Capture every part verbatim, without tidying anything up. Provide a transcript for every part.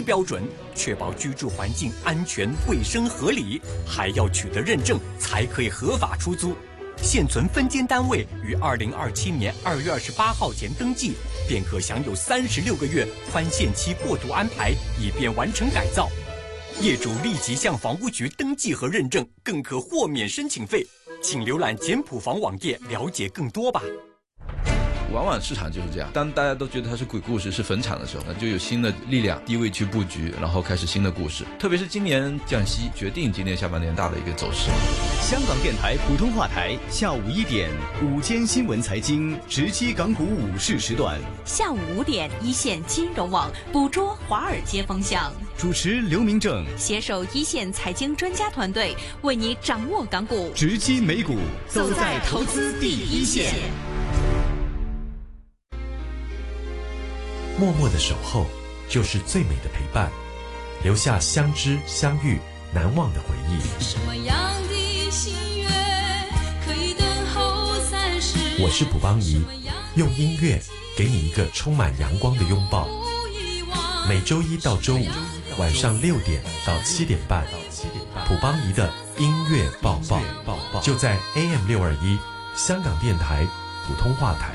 低标准，确保居住环境安全、卫生、合理，还要取得认证才可以合法出租。现存分间单位于二零二七年二月二十八号前登记，便可享有三十六个月宽限期过渡安排，以便完成改造。业主立即向房屋局登记和认证，更可豁免申请费。请浏览简普房网页了解更多吧。 往往市场就是这样，当大家都觉得它是鬼故事、是坟场的时候，那就有新的力量低位去布局，然后开始新的故事。特别是今年降息，决定今年下半年大的一个走势。 香港电台普通话台下午一点午间新闻财经直击港股午市时段， 下午五点一线金融网捕捉华尔街风向， 主持刘明正， 携手一线财经专家团队，为你掌握港股， 直击美股， 走在投资第一线。 默默的守候就是最美的陪伴，留下相知相遇难忘的回忆。 什么样的心愿可以等候三十年？ 我是卜邦仪，用音乐给你一个充满阳光的拥抱。每周一到周五晚上六点到七点半，卜邦仪的音乐抱抱就在 A M 六二一香港電台普通話台。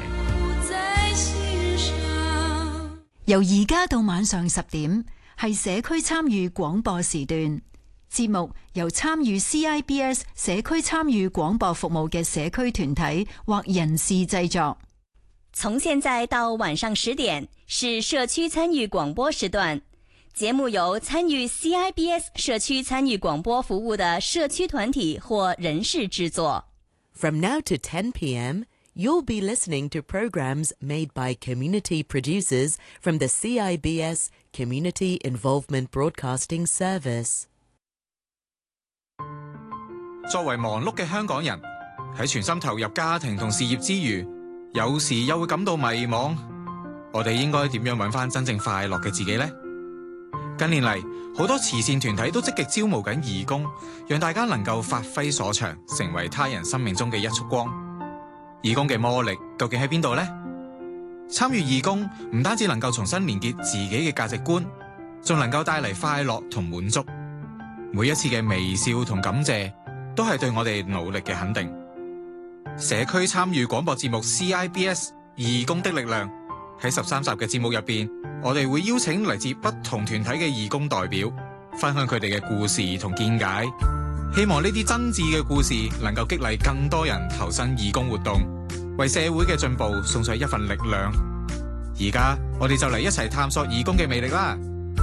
由而家到晚上十點係社區參與廣播時段，節目由參與 C I B S 社區參與廣播服務嘅社區團體或人士製作。 從現在到晚上十點是社區參與廣播時段，節目由參與 C I B S 社區參與廣播服務的社區團體或人士製作。 From now to ten p.m., you'll be listening to programs made by community producers from the C I B S Community Involvement Broadcasting Service. 作為忙碌嘅香港人，喺全心投入家庭同事業之餘，有時又會感到迷茫。我哋應該點樣揾返真正快樂嘅自己呢？近年嚟，好多慈善團體都積極招募緊義工，讓大家能夠發揮所長，成為他人生命中嘅一束光。義工嘅魔力究竟喺邊度呢？參與義工唔單止能夠重新連結自己嘅價值觀，仲能夠帶嚟快樂同滿足。每一次嘅微笑同感謝，都係對我哋努力嘅肯定。社區參與廣播節目 C I B S 義工的力量喺十三集嘅節目入邊，我哋會邀請嚟自不同團體嘅義工代表，分享佢哋嘅故事同見解。希望呢啲真摯嘅故事能夠激勵更多人投身義工活動，為社會嘅進步送上一份力量。而家我哋就嚟一齊探索義工嘅魅力啦！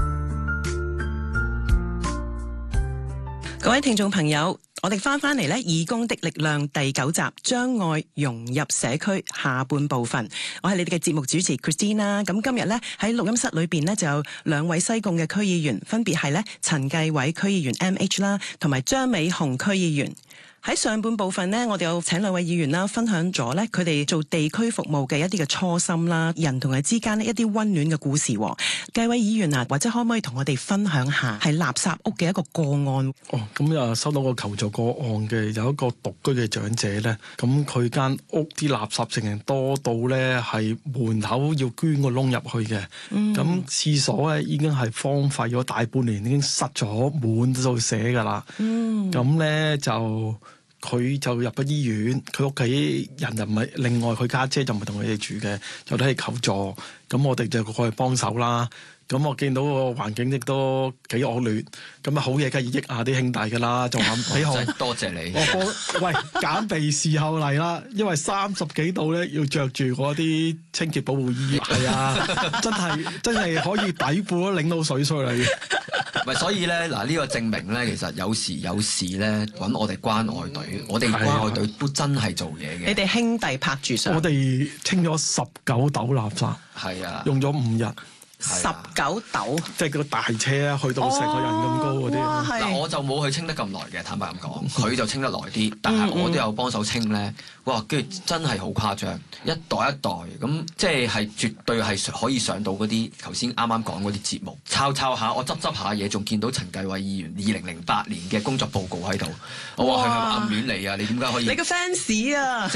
各位聽眾朋友，我哋翻翻嚟咧，義工的力量第九集，將愛融入社區下半部分。我係你哋嘅節目主持 Christine。咁今日咧喺錄音室裏邊咧就有兩位西貢嘅區議員，分別係咧陳繼偉區議員 M H 啦，同埋張美紅區議員。喺上半部分呢，我哋有請兩位議員啦，分享咗咧佢哋做地區服務嘅一啲嘅初心啦，人同人之間呢一啲溫暖嘅故事。繼偉議員啊，或者可唔可以同我哋分享下係垃圾屋嘅一個個案？ 哦，咁啊收到個求助個案嘅有一個獨居嘅長者咧，咁佢間屋啲垃圾淨係多到咧係門口要捐個窿入去嘅，咁、嗯、廁所咧已經係荒廢咗大半年，已經塞咗滿到寫噶啦，咁咧、嗯、就。佢就入咗醫院，佢屋企人就唔係，另外佢家姐就唔係同佢哋住嘅，就都係求助，咁我哋就過去幫手啦。咁我見到個環境亦都幾惡劣，咁啊好嘢梗係益下啲兄弟㗎啦，仲話俾我多謝你。 我喂減肥時候嚟啦，因為三十幾度咧要着住嗰啲清潔保護衣，係啊，真係真係可以底褲都擰到水出嚟。 唔係，所以咧嗱，呢個證明咧，其實有時有事咧揾我哋關愛隊，我哋關愛隊都真係做嘢嘅。 你哋兄弟拍住上， 我哋清咗十九斗垃圾， 係啊， 用咗五日。 十九斗， 即係個大車啊，去到成個人咁高嗰啲。 嗱、哦，我就冇去清得咁耐嘅，坦白咁講，佢就清得耐啲，但係我都有幫手清咧。哇，跟住真係好誇張，一袋一袋咁，即係係絕對係可以上到嗰啲頭先啱啱講嗰啲節目。抄抄下，我執執下嘢，仲見到陳繼偉議員二零零八年嘅工作報告喺度。我話佢係咪暗戀你啊？你點解可以？ 你個 fans 啊！ 即係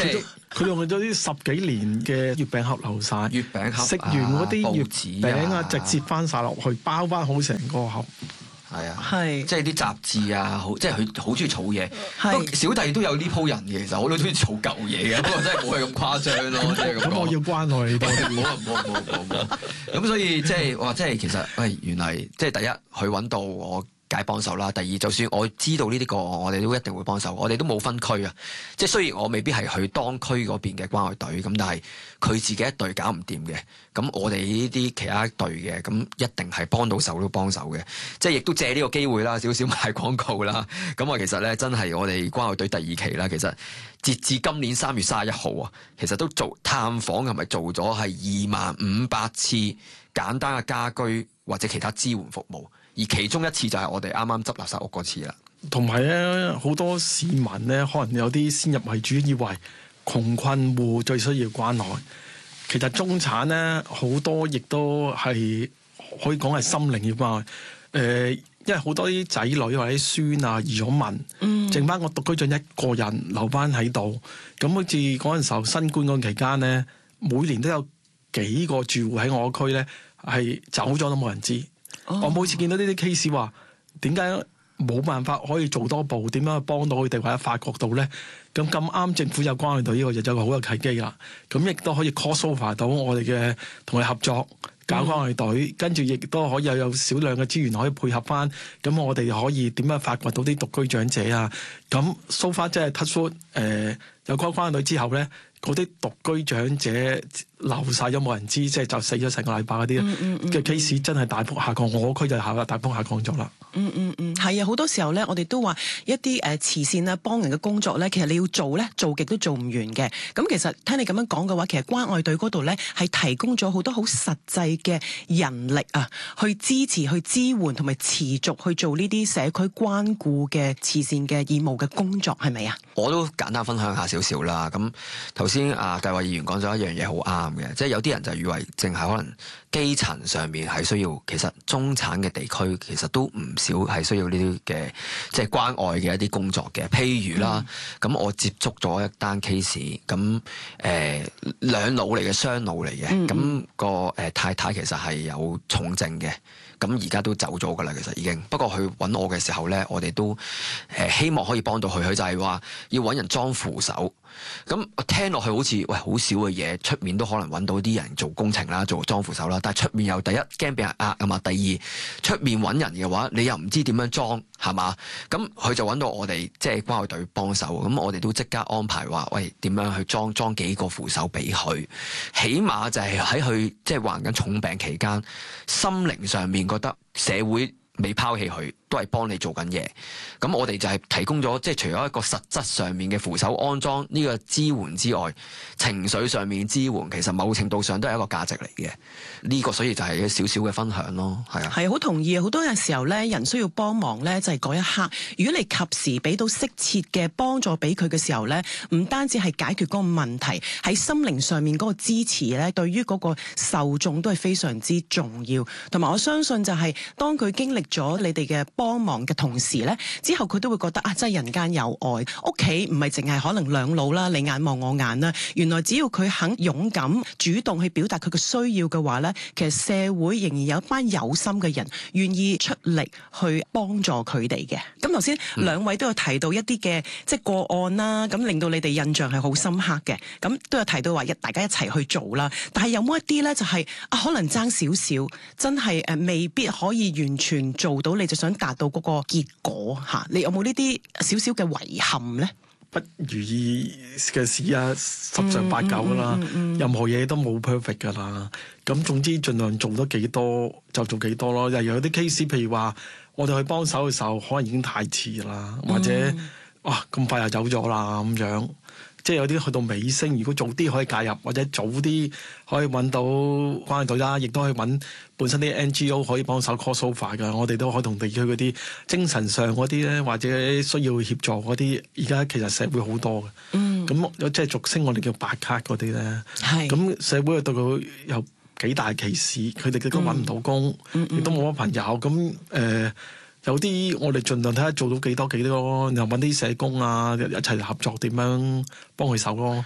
佢用咗啲十幾年嘅月餅盒流晒， 月餅盒食完嗰啲月餅啊， 啊直接翻晒落去，包翻好成個盒。 係啊， 係即係啲雜誌啊，好即係佢好中意儲嘢。 係不過小弟都有呢鋪人嘅，其實我都中意儲舊嘢嘅，不過真係冇佢咁誇張咯。即係咁講。 咁我要關愛你多啲。 冇啊冇啊冇啊冇啊！咁所以即係哇，即係其實喂，原來即係第一佢揾到我。解幫手啦。第二，就算我知道呢啲個案，我哋都一定會幫手。我哋都冇分區啊。即係雖然我未必係去當區嗰邊嘅關愛隊，咁但係佢自己一隊搞唔掂嘅，咁我哋呢啲其他隊嘅，咁一定係幫到手都幫手嘅。即係亦都借呢個機會啦，少少賣廣告啦。咁啊，其實咧真係我哋關愛隊第二期啦。其實截至今年三月三十一號啊，其實都做探訪係咪做咗係二萬五百次簡單嘅家居或者其他支援服務。而其中一次就係我哋啱啱執垃圾屋嗰次啦。 同埋咧，好多市民咧，可能有啲先入為主，以為窮困戶最需要關愛。其實中產咧，好多亦都係可以講係心靈要關愛。誒、呃，因為好多啲仔女或者孫啊移咗民，嗯、剩翻個獨居長一個人留翻喺度。咁好似嗰陣時候新冠嗰期間咧，每年都有幾個住戶喺我區咧係走咗都冇人知。Oh. 我每次見到呢啲 case 話，點解冇辦法可以做多步？點樣去幫到佢哋或者發覺到咧？咁咁啱政府有關愛隊呢個就有個好有契機啦。咁亦都可以 cross over 到我哋嘅同佢合作搞關愛隊，嗯、跟住亦都可以有有少量嘅資源可以配合翻。咁我哋可以點樣發掘到啲獨居長者啊？咁 so far 即係 touch wood 誒有關關愛隊之後咧。嗰啲獨居長者流晒咗冇人知，即係就死咗成個禮拜嗰啲嘅 case 真係大幅下降，我區就下大幅下降咗啦。 嗯嗯嗯，係啊，好多時候咧，我哋都話一啲誒慈善啊、幫人嘅工作咧，其實你要做咧，做極都做唔完嘅。咁其實聽你咁樣講嘅話，其實關愛隊嗰度咧係提供咗好多好實際嘅人力啊，去支持、去支援同埋持續去做呢啲社區關顧嘅慈善嘅義務嘅工作，係咪啊？ 我都簡單分享下少少啦。咁頭先啊，繼偉議員講咗一樣嘢好啱嘅，即係有啲人就以為淨係可能基層上面係需要，其實中產嘅地區其實都唔少係需要呢啲嘅即係關愛嘅一啲工作嘅。譬如啦，咁、嗯、我接觸咗一單 case，咁誒兩老嚟嘅雙老嚟嘅，咁、嗯、個誒太太其實係有重症嘅。咁而家都走咗㗎啦，其實已經。不過佢揾我嘅時候咧，我哋都誒、呃、希望可以幫到佢。佢就係話要揾人裝扶手。咁聽落去好似喂好少嘅嘢，出面都可能揾到啲人做工程啦，做裝扶手啦。但係出面又第一驚俾人呃啊嘛，第二出面揾人嘅話，你又唔知點樣裝係嘛？咁佢就揾到我哋即係關愛隊幫手。咁我哋都即刻安排話喂點樣去裝裝幾個扶手俾佢，起碼就係喺佢即係患緊重病期間，心靈上面覺得社會未拋棄佢，都係幫你做緊嘢。咁我哋就係提供咗，即係除咗一個實質上面嘅扶手安裝呢個支援之外，情緒上面支援，其實某程度上都係一個價值嚟嘅。呢個所以就係一少少嘅分享咯，係啊。 係好同意啊！好多嘅時候咧，人需要幫忙咧，就係嗰一刻。如果你及時俾到適切嘅幫助俾佢嘅時候咧，唔單止係解決嗰個問題，喺心靈上面嗰個支持咧，對於嗰個受眾都係非常之重要。同埋我相信就係當佢經歷咗你哋嘅幫忙嘅同時咧，之後佢都會覺得啊，真係人間有愛。屋企唔係淨係可能兩老啦，你眼望我眼啦。原來只要佢肯勇敢主動去表達佢嘅需要嘅話咧，其實社會仍然有一班有心嘅人願意出力去幫助佢哋嘅。咁頭先兩位都有提到一啲嘅即係個案啦，咁令到你哋印象係好深刻嘅。咁都有提到話一大家一齊去做啦。但係有冇一啲咧就係、是、啊可能爭少少，真係誒未必可以完全做到你就想達到嗰個結果嚇？你有冇呢啲少少嘅遺憾咧？ 不如意嘅事啊，十常八九噶啦，嗯嗯嗯嗯、任何嘢都冇 perfect 噶啦。咁總之盡量做得幾多就做幾多咯。又有啲 case，譬如話我哋去幫手嘅時候，可能已經太遲啦，或者、嗯、哇咁快就走咗啦咁樣。即係有啲去到尾聲，如果早啲可以介入，或者早啲可以揾到關愛隊啦，亦都可以揾本身啲 N G O 可以幫手 cross over 㗎。我哋都可以同地區嗰啲精神上嗰啲咧，或者需要協助嗰啲，而家其實社會好多嘅。嗯，咁即係俗稱我哋叫白卡嗰啲咧。係。咁社會對佢有幾大歧視，佢哋都揾唔到工，亦、嗯嗯、都冇乜朋友。咁誒。呃有啲我哋盡量睇下做到幾多幾多，又揾啲社工啊一齊合作點樣幫佢手咯。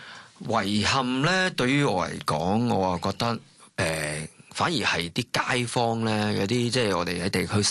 遺憾咧，對於我嚟講，我啊覺得誒、呃，反而係啲街坊咧，有啲即係我哋喺地區